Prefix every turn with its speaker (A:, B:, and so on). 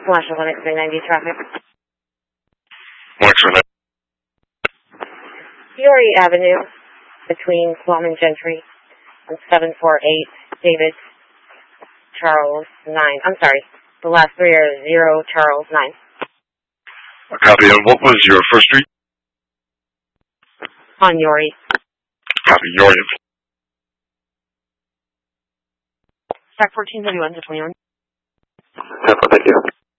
A: Commercial Clinic 390 traffic. Peoria Avenue between Plum and Gentry on 748 David Charles 9. I'm sorry, the last three are 0 Charles 9.
B: A copy. And what was your first street?
A: On Yori.
B: Copy. Yori.
A: Track 1431 to 21.
B: Thank you.